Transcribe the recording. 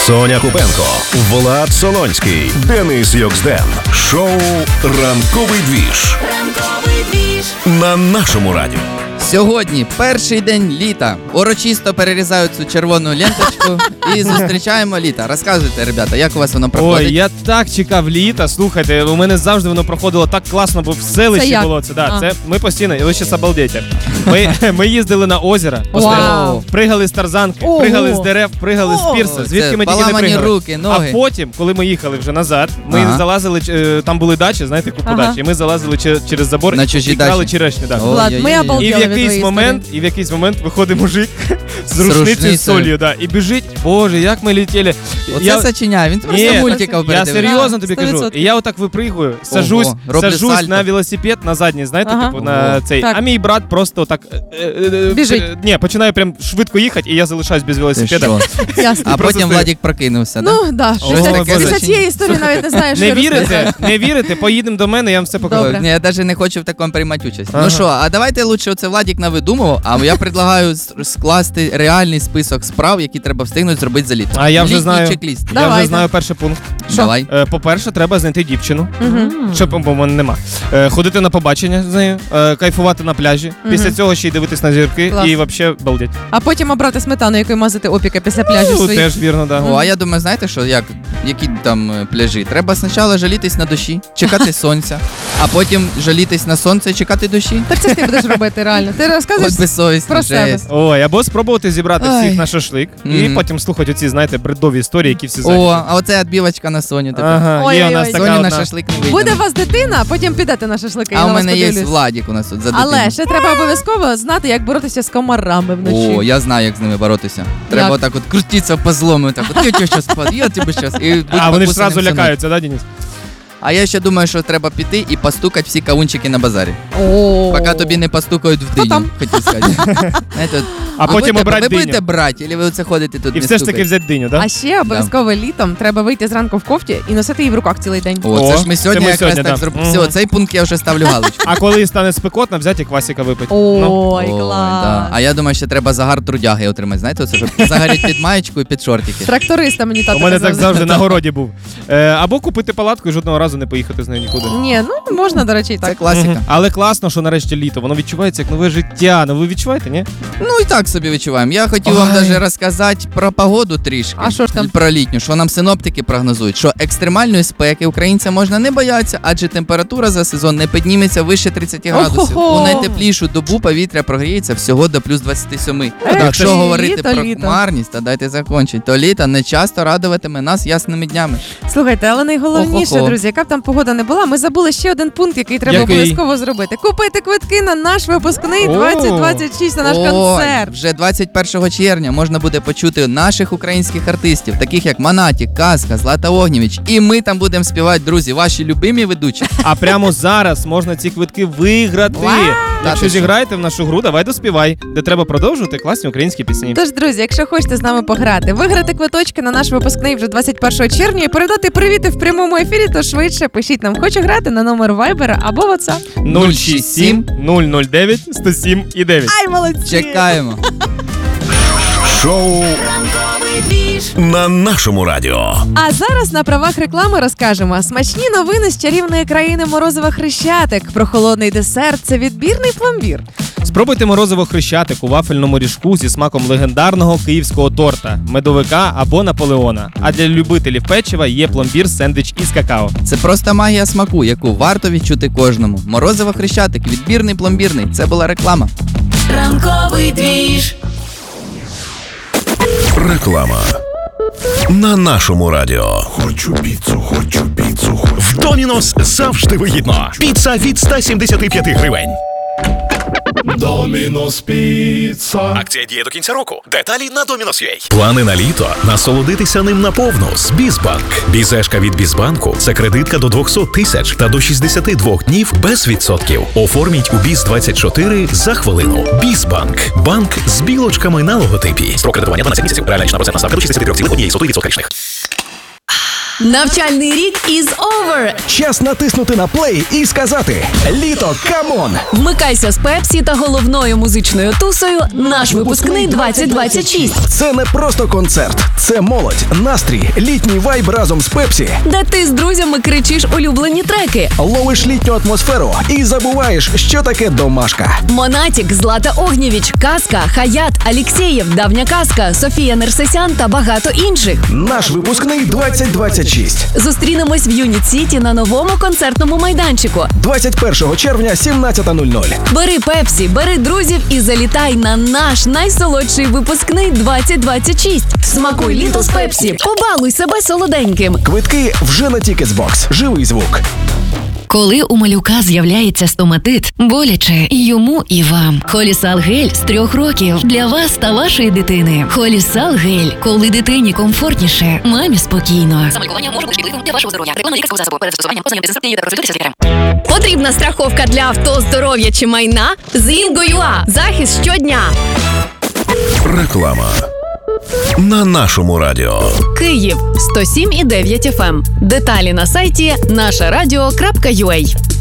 Соня Купенко, Влад Солонський, Денис Йоксден. Шоу «Ранковий двіж» на нашому радіо. Сьогодні перший день літа. Урочисто перерізають цю червону ленточку і зустрічаємо літо. Розказуйте, ребята, як у вас воно проходить? Ой, я так чекав літа. Слухайте, у мене завжди воно проходило так класно, бо в селищі було це. Да, це ми постійно, ви ще обалдете. Ми їздили на озеро, постійно, пригали з тарзанки, пригали з дерев, пригали з пірса, звідки ми тільки не пригали. Руки, ноги. А потім, коли ми їхали вже назад, ми залазили, там були дачі, знаєте, купу дачі, і ми залазили через забор і крали черешню. Влад, ми обалдели. І в якийсь момент виходить мужик з рушницею з солью, і біжить. Боже, як ми летіли. Оце сочиняє, він просто мультиків передивився. Я серйозно тобі кажу. І я отак випригую, сажусь на велосипед, на задній, знаєте, типу на цей. А мій брат просто так біжить. Ні, починає прям швидко їхати, і я залишаюсь без велосипеда. А потім Владик прокинувся, так? Ну, так. Після цієї історії навіть не знаєш, що розповідати. Не вірите? Поїдемо до мене, я вам все покажу. Я навіть не хочу в такому приймати участь. Ну що, а давайте лучше оце Владик навидумував, а я предлагаю скласти реальний список справ, які треба встигнути зробити за літо. А я вже знаю перший пункт. Давай. По-перше, треба знайти дівчину, бо в мене нема. Ходити на побачення з нею, кайфувати на пляжі, після цього ще й дивитись на зірки і взагалі балдеть. А потім обрати сметану, якою мазати опіки після пляжів своїх. Теж вірно, так. А я думаю, знаєте що, які там пляжі? Треба спочатку жалітись на дощі, чекати сонця, а потім жалітись на сонце і чекати дощі. Так це ж ти будеш робити реально. Ти розказуєш про себе. Ой, або спробувати зібрати всіх на шашлик і потім слухати оці, знаєте, бредові історії, які всі знають. О, а оце відбивочка на Соню тепер. Ага, є у нас така Соні на шашлик не вийде. Буде у вас дитина, потім підете на шашлики. А у мене є Владик у нас тут за дитину. Але ще треба обов'язково знати, як боротися з комарами вночі. О, я знаю, як з ними боротися. Треба отак от крутитися по злому, так от, я тебе щас спад, я тебе щас. А вони ж одразу лякаються, да, Денис? А я ще думаю, що треба піти і постукати всі кавунчики на базарі. Поки тобі не постукають в диню, хотів сказати. А потім обрати диню. Ви будете брати, чи ви оце ходите тут і не все ж таки взяти диню, так? А ще обов'язково літом треба вийти зранку в кофті і носити її в руках цілий день. О, це ж ми сьогодні якраз так зробимо. Все, цей пункт я вже ставлю галочку. А коли стане спекотно, взяти і квасика випити. Ой, клас. А я думаю, ще треба загар трудяги отримати. Знаєте, оце, щоб загоріти під маєчку і під шортики. Тракториста мені тато казав. У мене так завжди на городі був. Або купити палатку і жодного разу не поїхати з нею нікуди. Ні, ну можна, до речі, так. Це класика. Але класно, що нарешті літо. Воно відчувається як нове життя. Ну ви відчуваєте, ні? Ну і так собі відчуваємо. Я хотів вам навіть розказати про погоду трішки. А що ж там? Про літню. Що нам синоптики прогнозують. Що екстремальної спеки українцям можна не боятися, адже температура за сезон не підніметься вище 30 градусів. У найтеплішу добу повітря прогріється всього до плюс 27. Якщо говорити про хмарність, та дайте закінчити, то літо не часто радуватиме нас ясними днями. Слухайте, але найголовніше, друзі, яка б там погода не була, ми забули ще один пункт, який треба обов'язково зробити. Купити квитки на наш випускний 2026, на наш концерт. Вже 21 червня можна буде почути наших українських артистів, таких як Монатік, Казка, Злата Огнєвіч. І ми там будемо співати, друзі, ваші любимі ведучі. А прямо зараз можна ці квитки виграти. Якщо зіграєте в нашу гру, давай доспівай, де треба продовжувати класні українські пісні. Тож, друзі, якщо хочете з нами пограти, виграти квиточки на наш випускний вже 21 червня і передати привіти в прямому ефірі, то швидше пишіть нам «Хочу грати» на номер Viber або WhatsApp. 067 009 107 і 9. Ай, молодці! Чекаємо. Шоу на нашому радіо. А зараз на правах реклами розкажемо. Смачні новини з чарівної країни морозива Хрещатик. Про холодний десерт – це відбірний пломбір. Спробуйте морозиво Хрещатик у вафельному ріжку зі смаком легендарного київського торта, медовика або Наполеона. А для любителів печива є пломбір-сендвіч із какао. Це просто магія смаку, яку варто відчути кожному. Морозиво Хрещатик, відбірний пломбірний. Це була реклама. Ранковий двіж. Реклама на нашому радіо. Хочу піцу. В Домінос завжди вигідно. Піца від 175 гривень. Домінос Піца. Акція діє до кінця року. Деталі на Домінос.ua. Плани на літо. Насолодитися ним наповну з Бізбанк. Бізешка від Бізбанку – це кредитка до 200 тисяч та до 62 днів без відсотків. Оформіть у Біз-24 за хвилину. Бізбанк. Банк з білочками на логотипі. Строк кредитування 12 місяців. Реальна річна процентна ставка до 63,1% річних. Навчальний рік is over. Час натиснути на плей і сказати «Літо, камон!». Вмикайся з Пепсі та головною музичною тусою «Наш випускний 2026». Це не просто концерт, це молодь, настрій, літній вайб разом з Пепсі. Де ти з друзями кричиш улюблені треки. Ловиш літню атмосферу і забуваєш, що таке домашка. Монатік, Злата Огнєвіч, Казка, Хаят, Алєксєєв, Давня Казка, Софія Нерсесян та багато інших. Наш випускний 2026. Зустрінемось в Юніт Сіті на новому концертному майданчику. 21 червня, 17:00. Бери Пепсі, бери друзів і залітай на наш найсолодший випускний 2026. Смакуй літо з Пепсі, побалуй себе солоденьким. Квитки вже на Ticketsbox. Живий звук. Коли у малюка з'являється стоматит, боляче і йому, і вам. Холісал гель з 3 років для вас та вашої дитини. Холісал гель, коли дитині комфортніше, мамі спокійно. Самолікування може бути шкідливим для вашого здоров'я. Рекламна лікарського засобу перед застосуванням познайомтеся з інструкцією та консультуйтеся з лікарем. Потрібна страховка для авто, здоров'я чи майна? З Інго.ua. Захист щодня. Реклама на нашому радіо. Київ 107,9 FM. Деталі на сайті нашарадіо.ua.